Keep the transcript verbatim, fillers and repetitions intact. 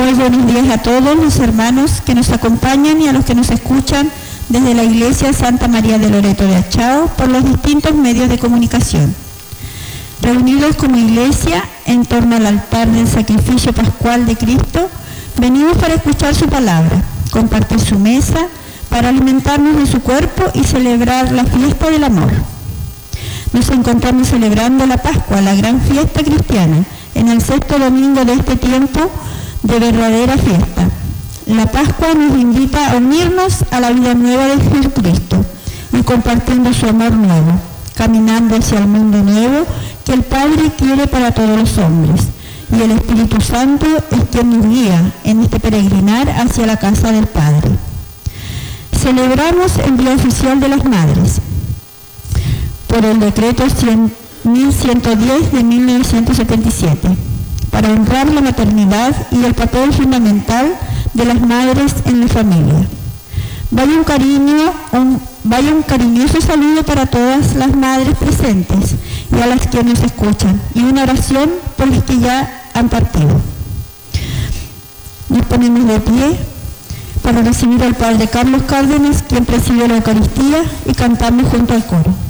Muy buenos días a todos los hermanos que nos acompañan y a los que nos escuchan desde la Iglesia Santa María de Loreto de Achao por los distintos medios de comunicación. Reunidos como iglesia en torno al altar del sacrificio pascual de Cristo, venimos para escuchar su palabra, compartir su mesa, para alimentarnos de su cuerpo y celebrar la fiesta del amor. Nos encontramos celebrando la Pascua, la gran fiesta cristiana, en el sexto domingo de este tiempo de verdadera fiesta. La Pascua nos invita a unirnos a la vida nueva de Jesucristo y compartiendo su amor nuevo, caminando hacia el mundo nuevo que el Padre quiere para todos los hombres. Y el Espíritu Santo es quien nos guía en este peregrinar hacia la casa del Padre. Celebramos el Día Oficial de las Madres por el decreto mil ciento diez de mil novecientos setenta y siete, para honrar la maternidad y el papel fundamental de las madres en la familia. Vaya un cariño, un, vaya un cariñoso saludo para todas las madres presentes y a las que nos escuchan, y una oración por las que ya han partido. Nos ponemos de pie para recibir al Padre Carlos Cárdenas, quien preside la Eucaristía, y cantamos junto al coro.